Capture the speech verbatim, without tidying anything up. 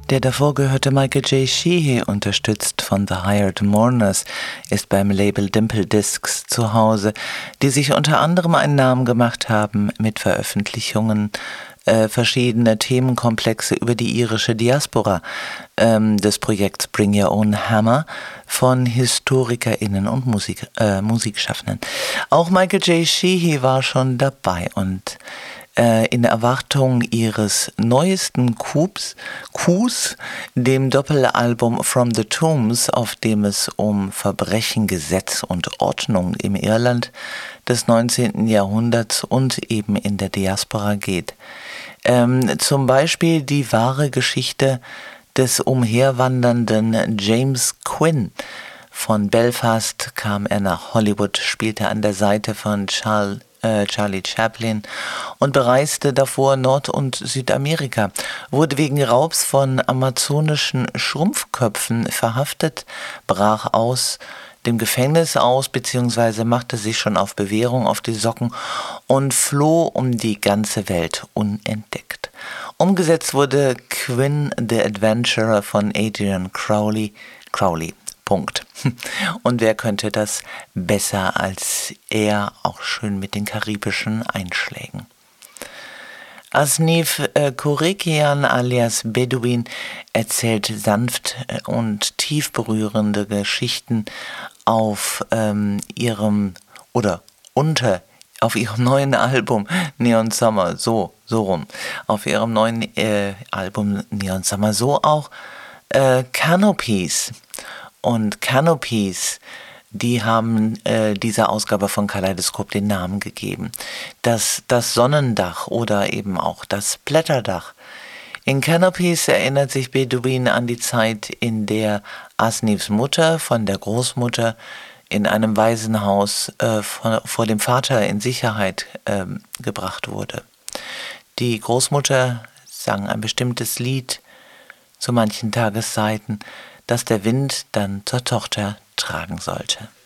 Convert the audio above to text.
Der davor gehörte Michael J. Sheehy, unterstützt von The Hired Mourners, ist beim Label Dimple Discs zu Hause, die sich unter anderem einen Namen gemacht haben mit Veröffentlichungen äh, verschiedener Themenkomplexe über die irische Diaspora, ähm, des Projekts Bring Your Own Hammer von HistorikerInnen und Musik, äh, Musikschaffenden. Auch Michael J. Sheehy war schon dabei und in Erwartung ihres neuesten Coups, Coups, dem Doppelalbum From the Tombs, auf dem es um Verbrechen, Gesetz und Ordnung im Irland des neunzehnten Jahrhunderts und eben in der Diaspora geht. Ähm, zum Beispiel die wahre Geschichte des umherwandernden James Quinn. Von Belfast kam er nach Hollywood, spielte an der Seite von Charles Charlie Chaplin und bereiste davor Nord- und Südamerika, wurde wegen Raubs von amazonischen Schrumpfköpfen verhaftet, brach aus dem Gefängnis aus bzw. machte sich schon auf Bewährung auf die Socken und floh um die ganze Welt unentdeckt. Umgesetzt wurde Quinn the Adventurer von Adrian Crowley. Crowley. Punkt. Und wer könnte das besser als er, auch schön mit den karibischen Einschlägen. Asnif äh, Korekian alias Bedouin erzählt sanft äh, und tief berührende Geschichten auf ähm, ihrem oder unter auf ihrem neuen Album Neon Summer, so, so rum, auf ihrem neuen äh, Album Neon Summer, so auch äh, Canopies. Und Canopies, die haben äh, dieser Ausgabe von Kaleidoskop den Namen gegeben. Das, das Sonnendach oder eben auch das Blätterdach. In Canopies erinnert sich Bedouin an die Zeit, in der Asnifs Mutter von der Großmutter in einem Waisenhaus äh, vor, vor dem Vater in Sicherheit äh, gebracht wurde. Die Großmutter sang ein bestimmtes Lied zu manchen Tageszeiten, das der Wind dann zur Tochter tragen sollte.